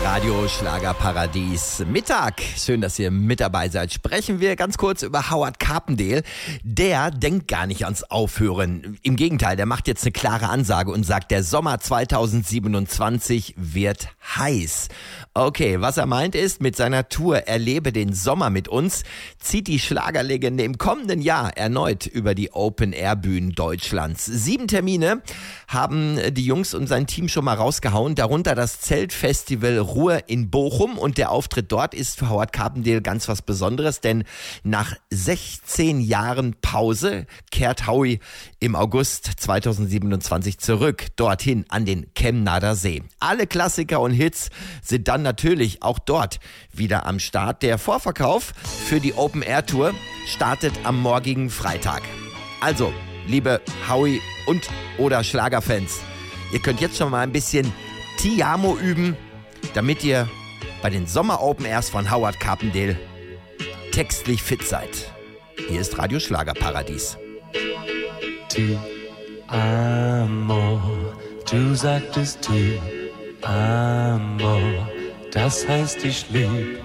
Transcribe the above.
Radio Schlagerparadies Mittag. Schön, dass ihr mit dabei seid. Sprechen wir ganz kurz über Howard Carpendale. Der denkt gar nicht ans Aufhören. Im Gegenteil, der macht jetzt eine klare Ansage und sagt, der Sommer 2027 wird heiß. Okay, was er meint ist, mit seiner Tour Erlebe den Sommer mit uns zieht die Schlagerlegende im kommenden Jahr erneut über die Open-Air-Bühnen Deutschlands. 7 Termine haben die Jungs und sein Team schon mal rausgehauen, darunter das Zeltfestival Ruhr in Bochum, und der Auftritt dort ist für Howard Carpendale ganz was Besonderes, denn nach 16 Jahren Pause kehrt Howie im August 2027 zurück, dorthin an den Chemnader See. Alle Klassiker und Hits sind dann natürlich auch dort wieder am Start. Der Vorverkauf für die Open-Air-Tour startet am morgigen Freitag. Also, liebe Howie und oder Schlagerfans, ihr könnt jetzt schon mal ein bisschen Ti Amo üben, damit ihr bei den Sommer-Open Airs von Howard Carpendale textlich fit seid. Hier ist Radio Schlagerparadies. Ti amo, du sagtest Ti amo, das heißt ich lieb